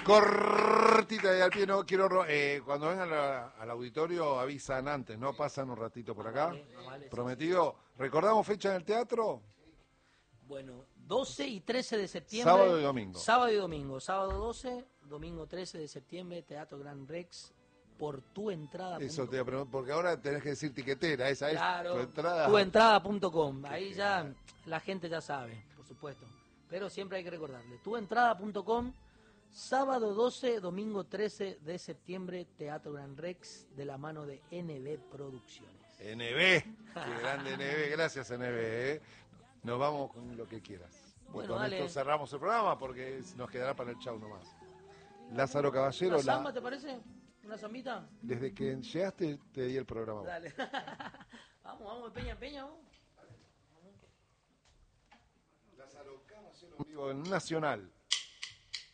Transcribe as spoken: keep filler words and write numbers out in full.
Cortita y al pie, no quiero... Eh, cuando vengan a, al auditorio avisan antes, ¿no? Pasan un ratito por acá. Vale, vale, Prometido. Sí, sí. ¿Recordamos fecha en el teatro? Bueno, doce y trece de septiembre. Sábado y domingo. Sábado y domingo. Sábado doce, domingo trece de septiembre, Teatro Gran Rex, por tu entrada. Eso te voy a preguntar, porque ahora tenés que decir tiquetera, esa claro, es tu entrada. tu entrada punto com. Ahí ya la gente ya sabe, por supuesto. Pero siempre hay que recordarle. tu entrada punto com, sábado doce, domingo trece de septiembre, Teatro Gran Rex, de la mano de N B Producciones. N B, qué grande N B, gracias N B. ¿eh? Nos vamos con lo que quieras. Bueno, y con dale. esto cerramos el programa porque nos quedará para el chau nomás. Lázaro Caballero. ¿Una samba la... te parece? ¿Una zambita? Desde que llegaste te di el programa. Dale. Vamos, vamos, de peña a peña, vamos. Lázaro Caballero en vivo en Nacional.